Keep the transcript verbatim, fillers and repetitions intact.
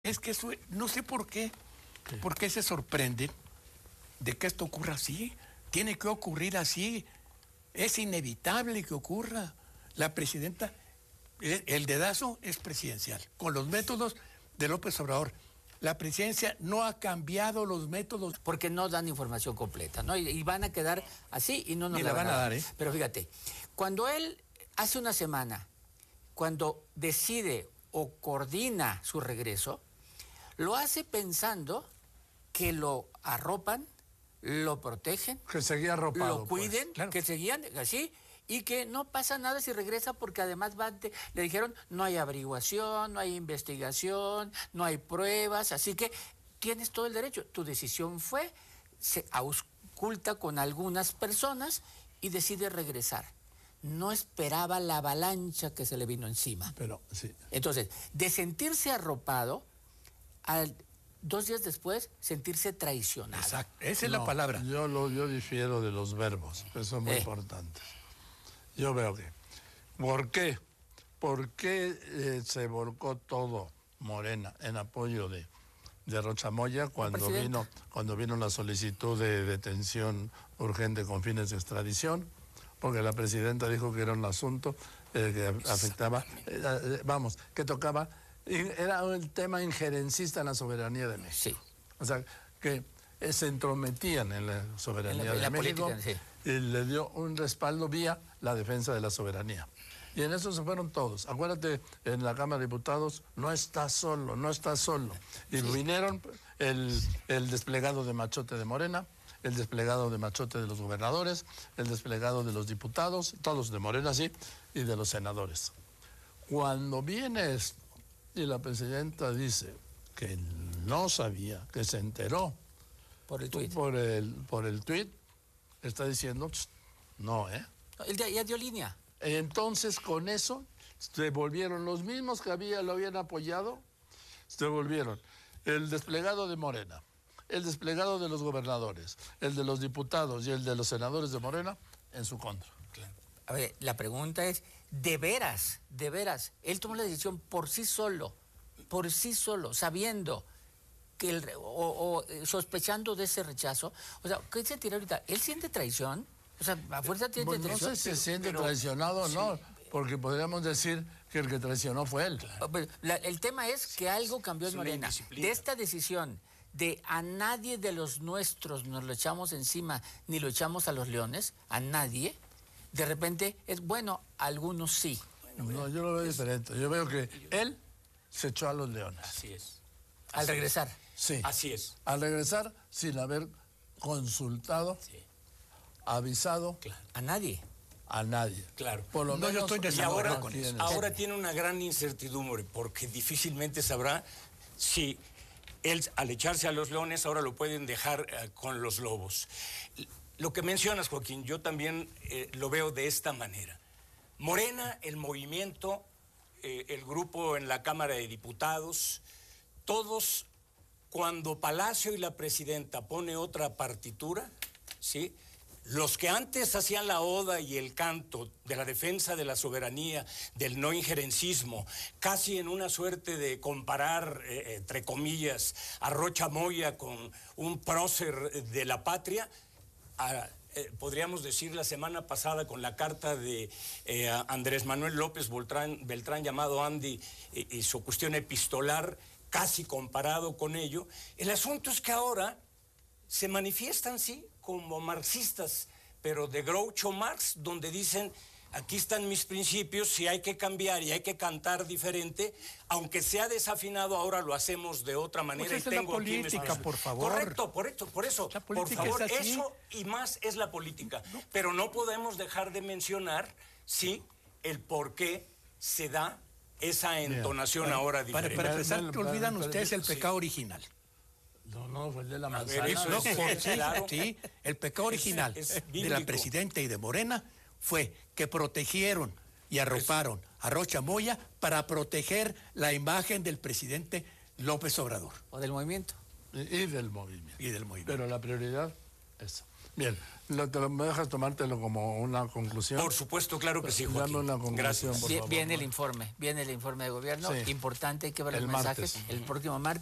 Es que eso, no sé por qué, ¿Qué? por qué se sorprenden de que esto ocurra así. Tiene que ocurrir así. Es inevitable que ocurra. La presidenta, el, el dedazo es presidencial, con los métodos de López Obrador. La presidencia no ha cambiado los métodos. Porque no dan información completa, ¿no? Y, y van a quedar así y no nos Ni la, la van a dar, ¿eh? Pero fíjate, cuando él hace una semana, cuando decide o coordina su regreso, lo hace pensando que lo arropan, lo protegen, que seguía arropado, lo cuiden, pues, claro. que seguían así, y que no pasa nada si regresa, porque además va ante, le dijeron no hay averiguación, no hay investigación, no hay pruebas, así que tienes todo el derecho. Tu decisión fue, se ausculta con algunas personas y decide regresar. No esperaba la avalancha que se le vino encima. Pero sí. Entonces, de sentirse arropado, al dos días después, sentirse traicionado. Exacto, esa es no, la palabra. Yo, lo, yo difiero de los verbos, que son muy eh. importantes. Yo veo que, ¿por qué? ¿Por qué eh, se volcó todo Morena en apoyo de, de Rocha Moya cuando vino, cuando vino la solicitud de detención urgente con fines de extradición? Porque la presidenta dijo que era un asunto eh, que afectaba, eh, vamos, que tocaba, era el tema injerencista en la soberanía de México. Sí. O sea, que eh, se entrometían en la soberanía en la, en de la México política, sí. Y le dio un respaldo vía la defensa de la soberanía. Y en eso se fueron todos. Acuérdate, en la Cámara de Diputados no está solo, no está solo. Y sí. vinieron el, el desplegado de machote de Morena, el desplegado de machote de los gobernadores, el desplegado de los diputados, todos de Morena, sí, y de los senadores. Cuando viene esto, y la presidenta dice que no sabía, que se enteró por el tuit, por el, por el tuit, está diciendo, no, ¿eh? Él ya dio línea. Entonces, con eso, se volvieron los mismos que había, lo habían apoyado, se volvieron el desplegado de Morena, el desplegado de los gobernadores, el de los diputados y el de los senadores de Morena en su contra. Claro. A ver, la pregunta es, ¿de veras, de veras, él tomó la decisión por sí solo, por sí solo, sabiendo que el, o, o sospechando de ese rechazo? O sea, ¿qué se tira ahorita? ¿Él siente traición? O sea, ¿a fuerza tiene bueno, traición? No sé si se siente pero, traicionado o sí. no, porque podríamos decir que el que traicionó fue él. Claro. La, el tema es que algo cambió en Morena. De esta decisión de a nadie de los nuestros nos lo echamos encima, ni lo echamos a los leones, a nadie, de repente es bueno, algunos sí. Bueno, no, yo lo veo es, diferente. Yo veo que él se echó a los leones. Así es. Al Así regresar. Es. Sí. Así es. Al regresar sin haber consultado, sí. avisado. Claro. A nadie. A nadie. Claro. Por lo no, menos, yo estoy y ahora, con eso. ahora tiene una gran incertidumbre porque difícilmente sabrá si él, al echarse a los leones, ahora lo pueden dejar uh, con los lobos. Lo que mencionas, Joaquín, yo también eh, lo veo de esta manera. Morena, el movimiento, eh, el grupo en la Cámara de Diputados, todos, cuando Palacio y la presidenta pone otra partitura, ¿sí?, los que antes hacían la oda y el canto de la defensa de la soberanía, del no injerencismo, casi en una suerte de comparar, eh, entre comillas, a Rocha Moya con un prócer de la patria, a, eh, podríamos decir la semana pasada con la carta de eh, Andrés Manuel López Beltrán, Beltrán llamado Andy, eh, y su cuestión epistolar, casi comparado con ello. El asunto es que ahora se manifiestan, sí, como marxistas, pero de Groucho Marx, donde dicen, aquí están mis principios, si hay que cambiar y hay que cantar diferente, aunque sea desafinado, ahora lo hacemos de otra manera. Pues esa y es tengo la política, por favor. Correcto, por esto, por eso, por favor, eso y más es la política. No. Pero no podemos dejar de mencionar, sí, el por qué se da esa entonación Bien. ahora diferente. Para, para empezar, olvidan ustedes el pecado sí. original. No, no, fue el de la manzana. Ver, eso no, es, por, sí, claro. sí, el pecado original es, es de la presidenta y de Morena fue que protegieron y arroparon a Rocha Moya para proteger la imagen del presidente López Obrador. O del movimiento. Y, y del movimiento. Y del movimiento. Pero la prioridad Eso. Bien, lo, te lo, ¿me dejas tomártelo como una conclusión? Por supuesto, claro que sí, Joaquín. Dame una conclusión, Gracias. por Bien, favor. viene el informe, viene el informe de gobierno. Sí. Importante, hay que ver El los mensajes martes. el próximo martes.